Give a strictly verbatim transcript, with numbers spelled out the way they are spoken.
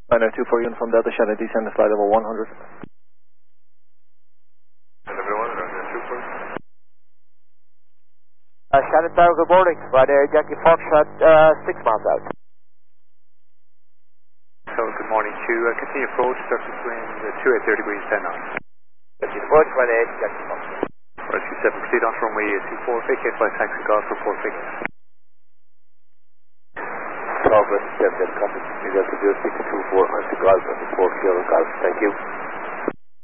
nine oh two for you from Delta Shannon, descend to flight level one hundred. Uh, Shannon Tower, good morning. Right there, Yankee Foxtrot, uh, six miles out. So, good morning. To uh, continue approach, surface wind, uh, two eight zero degrees, ten knots. Continue approach, right there, Yankee Foxtrot. Rescue seven, proceed on to runway two four, vacate by taxi golf for four figures. Progress seven, Delta, Delta zero six two four, on to golf, on to four kilo golf. Thank you.